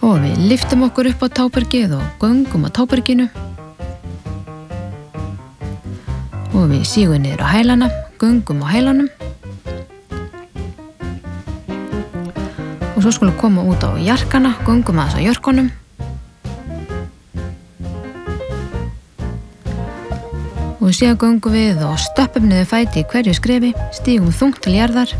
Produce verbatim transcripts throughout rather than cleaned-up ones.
Og við lyftum okkur upp á tábergið og göngum á táberginu. Og við sígum niður á hælana, göngum á hælanum. Og svo skulum koma út á jarkana, göngum aðeins á jörkunum. Og síðan göngum við og stöppum niður fæti í hverju skrefi, stígum þungt til jarðar.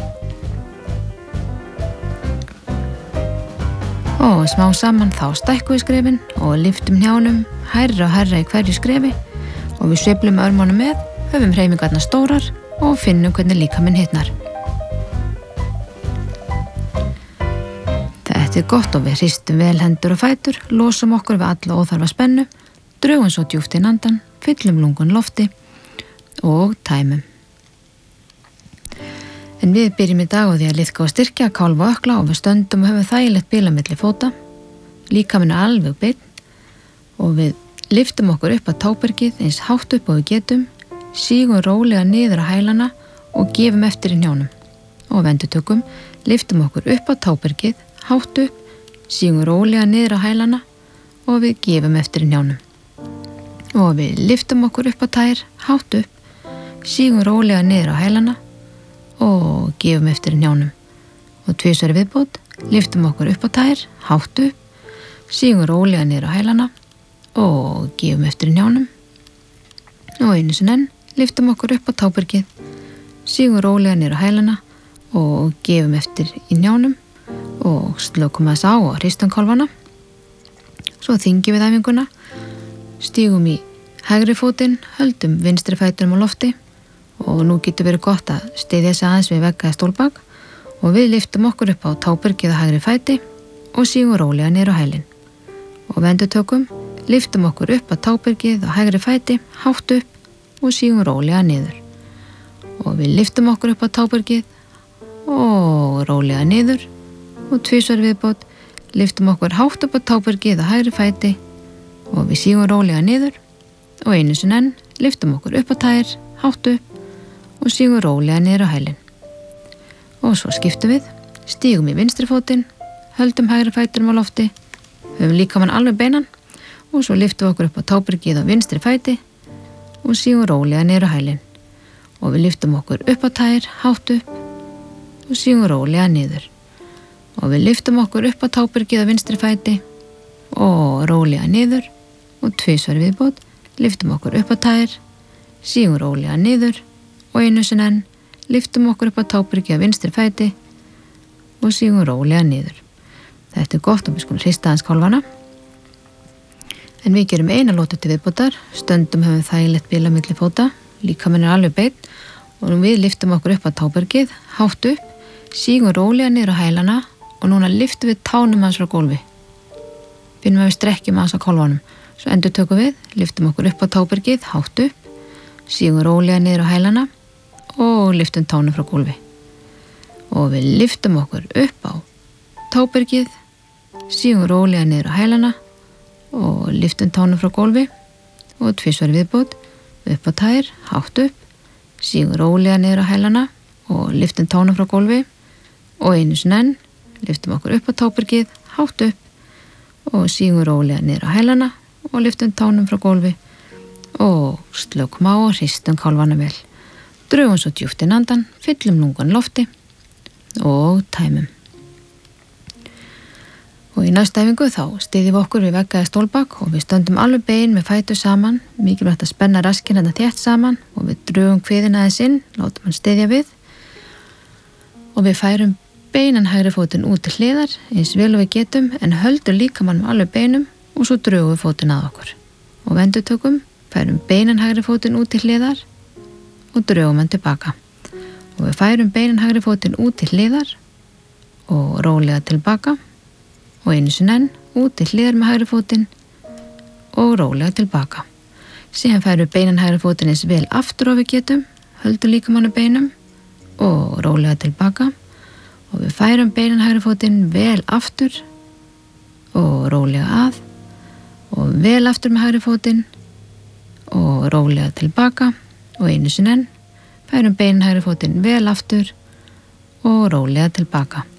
Og smá saman þá stækkum við skrefin og lyftum hnjánum hærra og hærra í hverju skrefi og við sveiflum örmunum með, höfum hreyfingarnar stórar og finnum hvernig líkaminn hitnar. Þetta er gott og við hristum vel hendur og fætur, losum okkur við alla óþarfa spennu, drögum svo djúpt inn andan, fyllum lungun lofti og tæmum. En við byrjum í dag á því að liðka og styrkja, kálfa og ökla og við stöndum og höfum þægilegt bil á milli fóta. Líkaminn er alveg beinn og við lyftum okkur upp að tábergið eins hátt upp og við getum, sígum rólega niður á hælana og gefum eftir í hnjánum. Og við endurtökum, lyftum okkur upp að tábergið, hátt upp, sígum rólega niður á hælana og við gefum eftir í hnjánum. Og við lyftum okkur upp á tær, hátt upp, sígum rólega niður á hælana og gefum eftir í hnjánum. Og tvisvar í viðbót, lyftum okkur upp á tær, hátt upp, sígum rólega niður á hælana og gefum eftir í hnjánum. Og einu sinni enn, lyftum okkur upp á tábergið, sígum rólega niður á hælana og gefum eftir í hnjánum og slökum aðeins á og hristum kálfana. Svo þyngjum við æfinguna, stígum í hægri fótinn, höldum vinstri fætinum á lofti og nú getur verið gott að styðja sig aðeins við vegg eða stólbak og við lyftum okkur upp á tábergið á hægri fæti og sígum rólega niður á hælinn. Og við endurtökum, lyftum okkur upp á tábergið á hægri fæti, hátt upp og sígum rólega niður. Og við lyftum okkur upp á tábergið og rólega niður og tvisvar viðbót, lyftum okkur hátt upp á tábergið á hægri fæti og við sígum rólega niður og einu sinni enn lyftum okkur upp á tær, hátt upp og sígum rólega niður á hælinn. Og svo skiptum við, stígum í vinstri fótinn, höldum hægri fætinum á lofti, höfum líkamann alveg beinan og svo lyftum við okkur upp á tábergið á vinstri fæti og sígum rólega niður á hælinn. Og við lyftum okkur upp á tær, hátt upp og sígum rólega niður. Og við lyftum okkur upp á tábergið á vinstri fæti og rólega niður og tvisvar viðbót, lyftum okkur upp á tær, sígum rólega niður og einu sinni enn, lyftum okkur upp á tábergið á vinstri fæti og sígum rólega niður. Þetta er gott og við skulum hrista aðeins kálfana. En við gerum eina lotu til viðbótar, stöndum höfum þægilegt bil á milli fóta, líkaminn er alveg beinn og nú við lyftum okkur upp á tábergið, hátt upp, sígum rólega niður á hælana og núna lyftum við tánum hans frá gólfi. Finnum að við strekkjum aðeins á kálfanum. Svo endur tökum við, lyftum okkur upp á tábergið, hátt upp, sígum rólega niður á hælana og lyftum tánum frá gólfi. Og við lyftum okkur upp á tábergið, sígum rólega niður á hælana og lyftum tánum frá gólfi og tvisvar viðbót, upp á tær, hátt upp, sígum rólega niður á hælana og lyftum tánum frá gólfi og einu sinni enn, lyftum okkur upp á tábergið, hátt upp og sígum rólega niður á hælana og lyftum tánum frá gólfi og slökum á og hristum kálfana vel. Drögum svo djúpt inn andan, fyllum lungun lofti og tæmum. Og í næstu æfingu þá styðjum við okkur við vegg eða stólbak og við stöndum alveg bein með fætur saman, mikilvægt að spenna raskinn hérna þétt saman og við drögum kviðinn aðeins inn, látum hann styðja við og við færum beinan hægri fótinn út til hliðar eins vel og við getum en höldum líkamannum alveg beinum og svo drögum við fótinn að okkur. Og við endurtökum, færum beinan hægri fótinn út til hliðar og drögum hann tilbaka. Og við færum beinan hægri fótinn út til hliðar og rólega tilbaka og einu sinni enn út til hliðar með hægri fótinn og rólega tilbaka. Síðan færum við beinan hægri fótinn eins vel aftur og við getum, höldum líkamannu beinum og rólega tilbaka og við færum beinan hægri fótinn vel aftur og rólega að og vel aftur með hægri fótinn og rólega tilbaka og einu sinni enn færum beinan hægri fótinn vel aftur og rólega tilbaka.